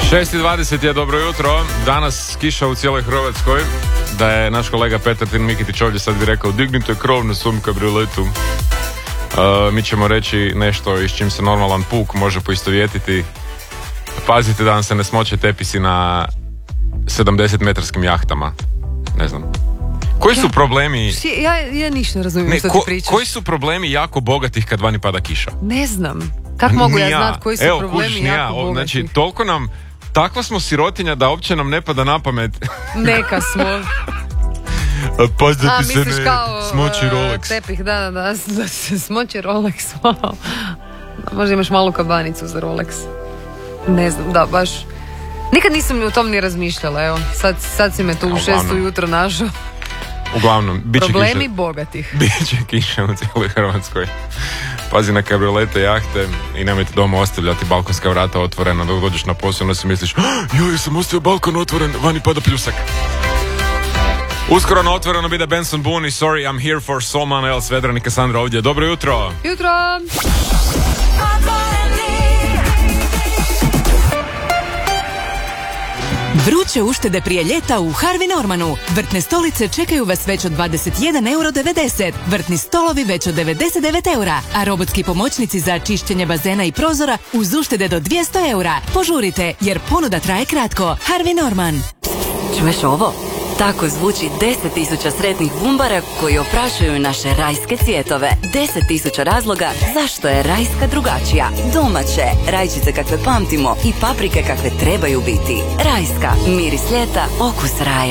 6:20 je, dobro jutro. Danas kiša u cijeloj Hrvatskoj. Da je naš kolega Petar Tin Mikitić ovdje, sad bi rekao dignite krov na svom kabrioletu. Mi ćemo reći nešto iz čim se normalan puk može poistovjetiti. Pazite da vam se ne smoče tepisi na 70-metarskim jahtama. Ne znam. Koji su problemi... Ja ništa ne razumijem što ti pričaš. Koji su problemi jako bogatih kad vani pada kiša? Ne znam. Kako mogu ja znat koji su problemi jako bogatih? Znači, toliko nam... Takva smo sirotinja da uopće nam ne pada na pamet. Neka smo. Pazite se misliš ne kao, smoči Rolex. Tepih, da se smoči Rolex. Wow. Možda imaš malu kabanicu za Rolex. Ne znam, da, baš. Nikad nisam o tom ni razmišljala, evo. Sad si me tu u 6 ujutro našao. Uglavnom, bit će problemi kiša. Bogatih. Biće kiša u cijeloj Hrvatskoj. Pazi na kabriolete, jahte i nemojte doma ostavljati balkonska vrata otvorena dok dođeš na posao, onda si misliš joj, sam ostavio balkon otvoren, vani pada pljusak. Uskoro na otvoreno bide Benson Boone i Sorry I'm Here for Someone Else. Vedran i Kassandra ovdje. Dobro jutro. Jutro. Vruće uštede prije ljeta u Harvey Normanu. Vrtne stolice čekaju vas već od 21,90 €. Vrtni stolovi već od 99 €. A robotski pomoćnici za čišćenje bazena i prozora uz uštede do 200 €. Požurite jer ponuda traje kratko. Harvey Norman. Čuješ ovo? Tako zvuči 10.000 sretnih bumbara koji oprašuju naše rajske cvjetove. 10.000 razloga zašto je rajska drugačija. Domaće, rajčice kakve pamtimo i paprike kakve trebaju biti. Rajska, miris ljeta, okus raja.